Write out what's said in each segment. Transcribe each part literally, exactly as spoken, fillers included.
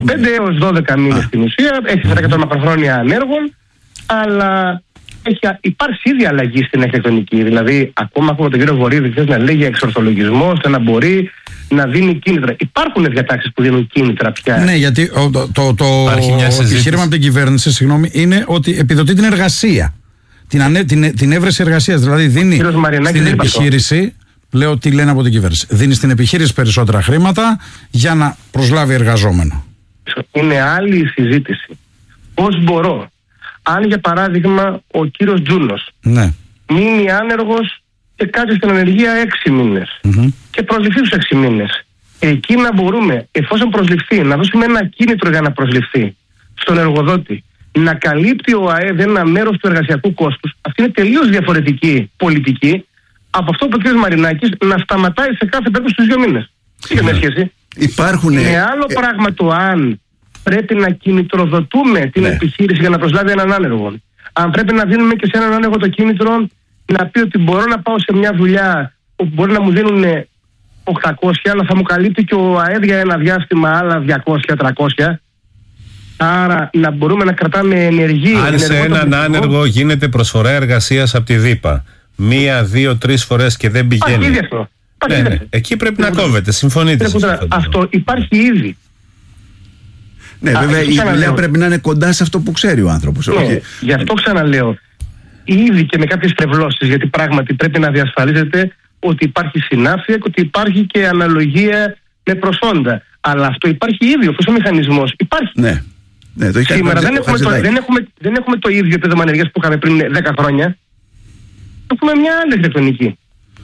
πέντε έως δώδεκα μήνες στην ουσία, έχει mm. και μακροχρόνια ανέργων, αλλά έχει, υπάρχει ήδη αλλαγή στην αρχιτεκτονική. Δηλαδή, ακόμα έχουμε τον κύριο Βορύδη χθες να λέει για εξορθολογισμό, ώστε να μπορεί να δίνει κίνητρα. Υπάρχουν διατάξεις που δίνουν κίνητρα πια. Ναι, γιατί το, το, το, το επιχείρημα από την κυβέρνηση, συγγνώμη, είναι ότι επιδοτεί την εργασία. Την, ανέ, την, την έβρεση εργασίας. Δηλαδή, δίνει στην επιχείρηση. Λέω τι λένε από την κυβέρνηση. Δίνει στην επιχείρηση περισσότερα χρήματα για να προσλάβει εργαζόμενο. Είναι άλλη η συζήτηση. Πώς μπορώ, αν για παράδειγμα ο κύριος Τζούνος ναι. μείνει άνεργος και κάτσει στην ανεργία έξι μήνες mm-hmm. και προσληφθεί στους έξι μήνες, εκεί να μπορούμε, εφόσον προσληφθεί, να δώσουμε ένα κίνητρο για να προσληφθεί στον εργοδότη, να καλύπτει ο ΑΕΔ ένα μέρος του εργασιακού κόστους. Αυτή είναι τελείως διαφορετική πολιτική από αυτό που ο κ. Μαρινάκης να σταματάει σε κάθε περίπτωση στους δύο μήνες. Τι έχει σχέση. Υπάρχουν... Είναι άλλο ε... πράγμα το αν πρέπει να κινητροδοτούμε την ναι. επιχείρηση για να προσλάβει έναν άνεργο. Αν πρέπει να δίνουμε και σε έναν άνεργο το κίνητρο να πει ότι μπορώ να πάω σε μια δουλειά όπου μπορεί να μου δίνουν οκτακόσια, αλλά θα μου καλύπτει και ο ΑΕΔ για ένα διάστημα άλλα διακόσια τριακόσια. Άρα να μπορούμε να κρατάμε ενεργή. Αν σε έναν άνεργο γίνεται προσφορά εργασίας από τη ΔΥΠΑ μία, δύο, τρεις φορές και δεν πηγαίνει. Υπάρχει ήδη αυτό. Ναι, ναι. Εκεί πρέπει να κόβετε. Συμφωνείτε. Αυτό υπάρχει ήδη. Ναι, Α, βέβαια η δουλειά πρέπει να είναι κοντά σε αυτό που ξέρει ο άνθρωπος. Ναι, okay. Γι' αυτό ξαναλέω. Ήδη και με κάποιες τρευλώσεις, γιατί πράγματι πρέπει να διασφαλίζεται ότι υπάρχει συνάφεια και ότι υπάρχει και αναλογία με προσόντα. Αλλά αυτό υπάρχει ήδη, αυτός ο μηχανισμός υπάρχει. Ναι. Ναι, το σήμερα δεν έχουμε, το, δεν, έχουμε, δεν έχουμε το ίδιο επίδομα ανεργίας που είχαμε πριν δέκα χρόνια. Έχουμε μια άλλη αρχιτεκτονική.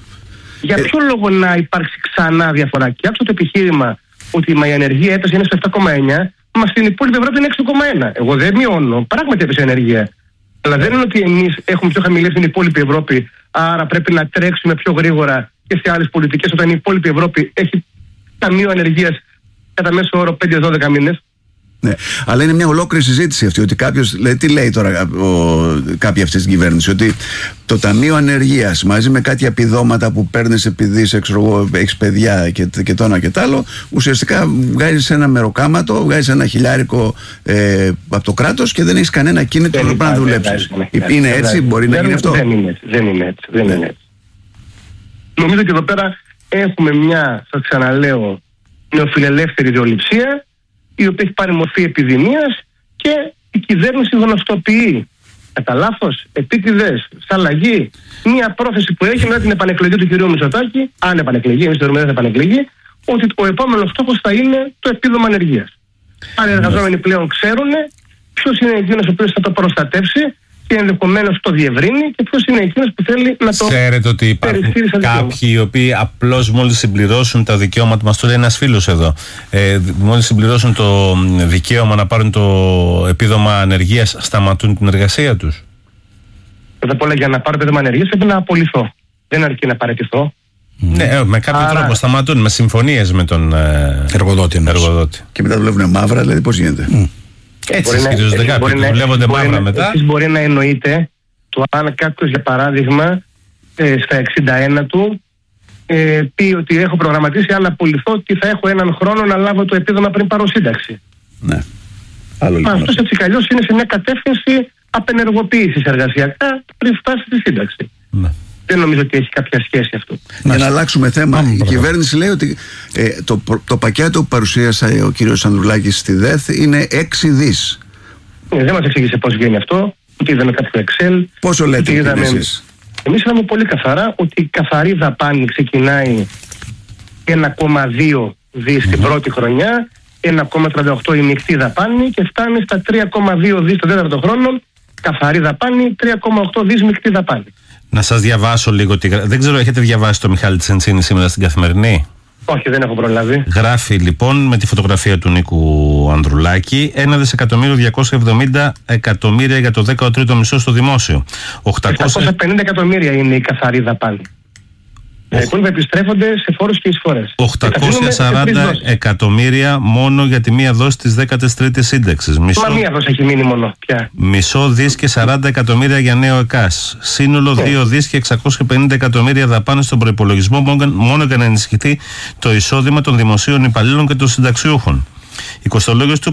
Για ποιο ε... λόγο να υπάρξει ξανά διαφορά? Και άκουσα το επιχείρημα ότι η ανεργία έπεσε είναι στο επτά κόμμα εννιά, μα στην υπόλοιπη Ευρώπη είναι έξι κόμμα ένα. Εγώ δεν μειώνω. Πράγματι έπεσε η ενεργεία. Αλλά δεν είναι ότι εμείς έχουμε πιο χαμηλή στην υπόλοιπη Ευρώπη, άρα πρέπει να τρέξουμε πιο γρήγορα και σε άλλες πολιτικές, όταν η υπόλοιπη Ευρώπη έχει ταμείο ανεργίας κατά μέσο όρο πέντε με δώδεκα μήνες. Ναι, αλλά είναι μια ολόκληρη συζήτηση αυτή. Ότι κάποιος λέει, τι λέει τώρα ο, κάποια αυτή την κυβέρνηση, ότι το Ταμείο Ανεργίας μαζί με κάτι επιδόματα που παίρνεις επειδή έχεις παιδιά και, και το ένα και το άλλο, ουσιαστικά βγάζεις ένα μεροκάματο, βγάζεις ένα χιλιάρικο ε, από το κράτος και δεν έχεις κανένα κίνητρο να να δουλέψεις. Είναι έτσι, μπορεί να γίνει αυτό? Δεν είναι έτσι. Δεν είναι έτσι. Δεν είναι έτσι. Νομίζω και εδώ πέρα έχουμε μια, σας ξαναλέω, νεοφιλελεύθερη ιδεολειψία, η οποία έχει πάρει μορφή επιδημίας και η κυβέρνηση γνωστοποιεί κατά λάθος, επίτηδες, σαν αλλαγή, μία πρόθεση που έχει μετά την επανεκλογή του κ. Μητσοτάκη, αν επανεκλεγεί, εμείς θεωρούμε ότι θα επανεκλεγεί, ότι ο επόμενος στόχος θα είναι το επίδομα ανεργίας. Άρα οι εργαζόμενοι πλέον ξέρουν ποιος είναι εκείνος ο οποίος θα το προστατεύσει και ενδεχομένως το διευρύνει και ποιος είναι εκείνος που θέλει να το. Ξέρετε ότι υπάρχουν κάποιοι οι οποίοι απλώς μόλις συμπληρώσουν τα δικαιώματα, μας το λέει ένας φίλος εδώ, ε, μόλις συμπληρώσουν το δικαίωμα να πάρουν το επίδομα ανεργίας, σταματούν την εργασία τους? Πρώτα απ' όλα, για να πάρω επίδομα ανεργίας πρέπει να απολυθώ. Δεν αρκεί να παραιτηθώ. Ναι, με κάποιο Άρα... τρόπο σταματούν, με συμφωνίες με τον ε, εργοδότη, εργοδότη. Και μετά δουλεύουν μαύρα, δηλαδή πώς γίνεται? Mm. Έτσι ισχυρίζονται κάποιοι, δουλεύονται μαύρα μετά. Εσείς μπορεί να εννοείτε το αν κάποιος, για παράδειγμα, ε, στα εξήντα ένα του ε, πει ότι έχω προγραμματίσει αν απολυθώ ότι θα έχω έναν χρόνο να λάβω το επίδομα πριν πάρω σύνταξη. Ναι. Άλλο λοιπόν. Αυτός έτσι κι αλλιώς είναι σε μια κατεύθυνση απενεργοποίησης εργασιακά πριν φτάσει στη σύνταξη. Ναι. Δεν νομίζω ότι έχει κάποια σχέση αυτό. Για να αλλάξουμε θέμα, Ά, η πράγμα. κυβέρνηση λέει ότι ε, το, το πακέτο που παρουσίασε ο κύριος Ανδρουλάκης στη ΔΕΘ είναι έξι δις. Ε, δεν μας εξήγησε πώς βγαίνει αυτό, ούτε είδαμε κάποιο Excel. Πόσο λέτε είδαμε... εσείς? Εμείς είδαμε πολύ καθαρά ότι η καθαρή δαπάνη ξεκινάει ένα κόμμα δύο δις mm-hmm. την πρώτη χρονιά, ένα κόμμα τριάντα οκτώ η μεικτή δαπάνη και φτάνει στα τρία κόμμα δύο δις το τέταρτο χρόνο, καθαρή δαπάνη, τρία κόμμα οκτώ δις μεικτή δαπάνη. Να σας διαβάσω λίγο τη γρα... Δεν ξέρω, έχετε διαβάσει το Μιχάλη Τσεντσίνη σήμερα στην Καθημερινή? Όχι, δεν έχω προλάβει. Γράφει λοιπόν με τη φωτογραφία του Νίκου Ανδρουλάκη ένα δισεκατομμύριο διακόσια εβδομήντα εκατομμύρια για το δέκατο τρίτο μισό στο δημόσιο. οκτακόσια πενήντα εκατομμύρια είναι η καθαρή δαπάνη. Οι υπόλοιποι επιστρέφονται σε φόρους και εισφορές. οκτακόσια σαράντα εκατομμύρια μόνο για τη μία δόση της δέκατης τρίτης σύνταξης. Μισό... Μα μία δόση έχει μείνει μόνο πια. Μισό δις και σαράντα εκατομμύρια για νέο ΕΚΑΣ. Σύνολο yeah. δύο δις και εξακόσια πενήντα εκατομμύρια δαπάνες στον προϋπολογισμό μόνο για να ενισχυθεί το εισόδημα των δημοσίων υπαλλήλων και των συνταξιούχων. Οι κοστολόγες του